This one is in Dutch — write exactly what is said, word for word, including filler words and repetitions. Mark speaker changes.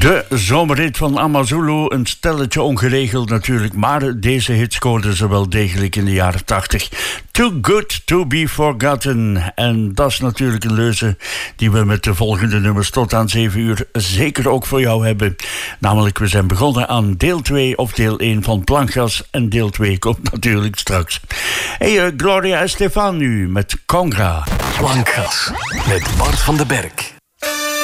Speaker 1: De zomerhit van Amazulu, een stelletje ongeregeld natuurlijk, maar deze hit scoorden ze wel degelijk in de jaren tachtig. Too Good To Be Forgotten. En dat is natuurlijk een leuze die we met de volgende nummers tot aan zeven uur zeker ook voor jou hebben. Namelijk, we zijn begonnen aan deel twee of deel één van Plankgas en deel twee komt natuurlijk straks. Hey, uh, Gloria Estefan nu met Conga.
Speaker 2: Plankgas met Bart van den Berg.